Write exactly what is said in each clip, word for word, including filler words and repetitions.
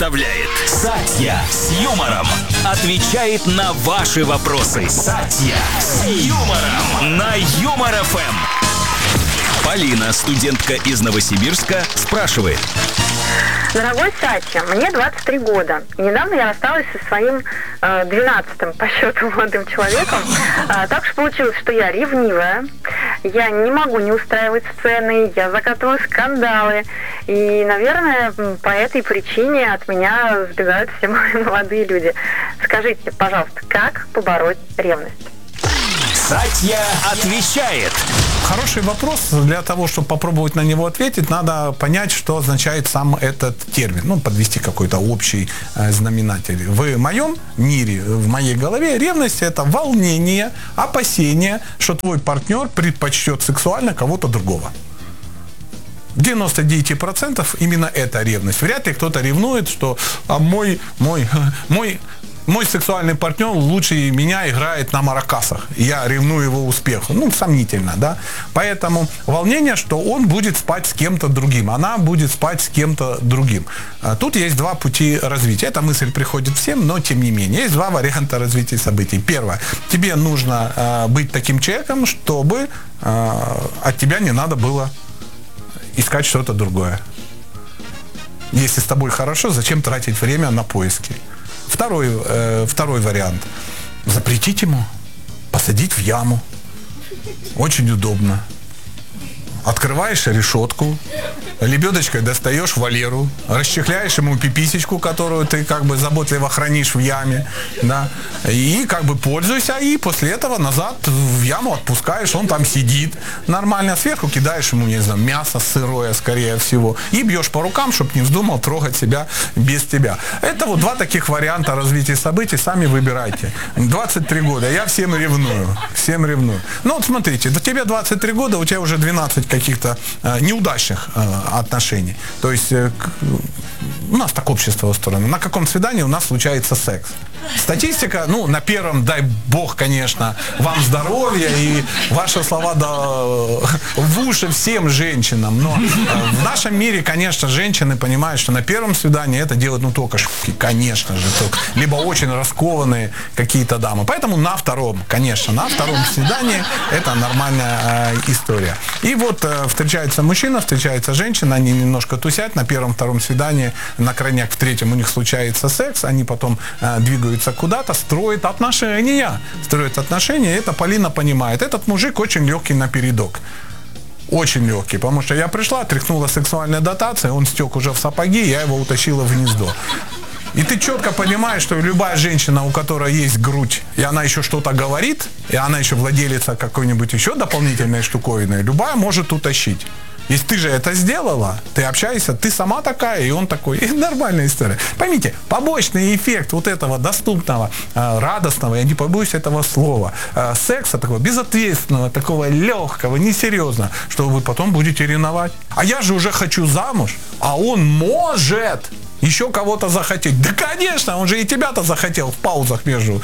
представляет Сатья с юмором. Отвечает на ваши вопросы. Сатья с юмором на Юмор эф эм. Полина, студентка из Новосибирска, спрашивает. Дорогой Сатья, мне двадцать три года. Недавно я рассталась со своим э, двенадцатым по счету молодым человеком. А, так что получилось, что я ревнивая. Я не могу не устраивать сцены, я закатываю скандалы. И, наверное, по этой причине от меня сбегают все мои молодые люди. Скажите, пожалуйста, как побороть ревность? Сатья отвечает. Хороший вопрос. Для того, чтобы попробовать на него ответить, надо понять, что означает сам этот термин. Ну, подвести какой-то общий э, знаменатель. В моем мире, в моей голове, ревность – это волнение, опасение, что твой партнер предпочтет сексуально кого-то другого. девяносто девять процентов именно это ревность. Вряд ли кто-то ревнует, что а мой, мой, мой, мой сексуальный партнер лучше меня играет на маракасах. Я ревную его успеху. Ну, сомнительно, да. Поэтому волнение, что он будет спать с кем-то другим, она будет спать с кем-то другим. Тут есть два пути развития. Эта мысль приходит всем, но тем не менее. Есть два варианта развития событий. Первое. Тебе нужно э, быть таким человеком, чтобы э, от тебя не надо было искать что-то другое. Если с тобой хорошо, зачем тратить время на поиски? Второй, э, второй вариант. Запретить ему, посадить в яму. Очень удобно. Открываешь решетку, лебедочкой достаешь Валеру, расчехляешь ему пиписечку, которую ты как бы заботливо хранишь в яме, да, и как бы пользуйся, и после этого назад в яму отпускаешь, он там сидит нормально, сверху кидаешь ему, не знаю, мясо сырое, скорее всего, и бьешь по рукам, чтобы не вздумал трогать себя без тебя. Это вот два таких варианта развития событий, сами выбирайте. двадцать три года, я всем ревную, всем ревную. Ну вот смотрите, до тебе двадцать три года, у тебя уже двенадцать каких-то э, неудачных э, отношений. То есть э, к, у нас так общество устроено. На каком свидании у нас случается секс? Статистика, ну, на первом, дай бог, конечно, вам здоровья и ваши слова да, в уши всем женщинам. Но э, в нашем мире, конечно, женщины понимают, что на первом свидании это делают, ну, только шутки, конечно же, только, либо очень раскованные какие-то дамы. Поэтому на втором, конечно, на втором свидании это нормальная э, история. И вот э, встречается мужчина, встречается женщина, они немножко тусят, на первом-втором свидании, на крайняк в третьем у них случается секс, они потом э, двигаются куда-то, строят отношения. Строят отношения, и это Полина понимает. Этот мужик очень легкий напередок. Очень легкий, потому что я пришла, тряхнула сексуальная дотация, он стек уже в сапоги, я его утащила в гнездо. И ты четко понимаешь, что любая женщина, у которой есть грудь, и она еще что-то говорит, и она еще владелица какой-нибудь еще дополнительной штуковины, любая может утащить. Если ты же это сделала, ты общаешься, ты сама такая, и он такой. И нормальная история. Поймите, побочный эффект вот этого доступного, радостного, я не побоюсь этого слова, секса такого безответственного, такого легкого, несерьезного, что вы потом будете ревновать. А я же уже хочу замуж, а он может еще кого-то захотеть. Да, конечно, он же и тебя-то захотел в паузах между.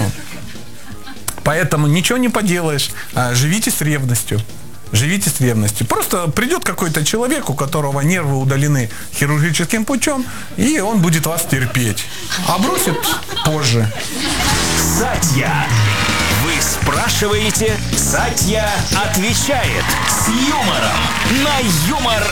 Поэтому ничего не поделаешь. Живите с ревностью. Живите с ревностью. Просто придет какой-то человек, у которого нервы удалены хирургическим путем, и он будет вас терпеть. А бросит позже. Сатья. Вы спрашиваете, Сатья отвечает с юмором на Юмор